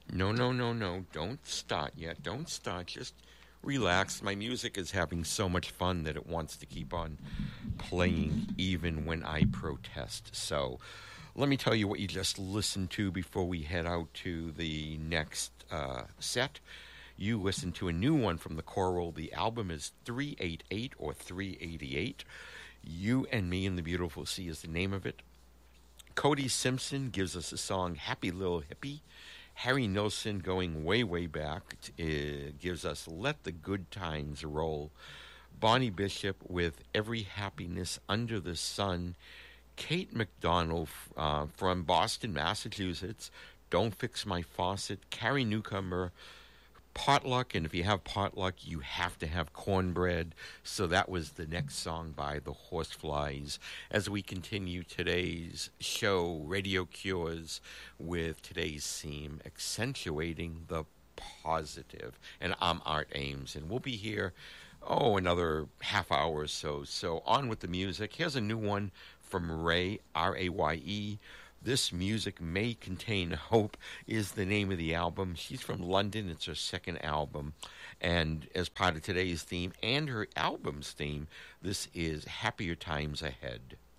No, no, no, no. Don't start yet. Don't start. Just relax. My music is having so much fun that it wants to keep on playing even when I protest. So let me tell you what you just listened to before we head out to the next set. You listened to a new one from the Coral. The album is 388 or 388. You and Me in the Beautiful Sea is the name of it. Cody Simpson gives us a song, Happy Little Hippie. Harry Nilsson, going way, way back, gives us Let the Good Times Roll. Bonnie Bishop with Every Happiness Under the Sun. Kate McDonald from Boston, Massachusetts, Don't Fix My Faucet. Carrie Newcomer, Potluck, and if you have potluck, you have to have cornbread. So that was the next song by the Horseflies. As we continue today's show, Radio Cures, with today's theme, Accentuating the Positive. And I'm Art Ames, and we'll be here, another half hour or so. So on with the music. Here's a new one from Raye, Raye. This Music May Contain Hope is the name of the album. She's from London. It's her second album. And as part of today's theme and her album's theme, this is Happier Times Ahead.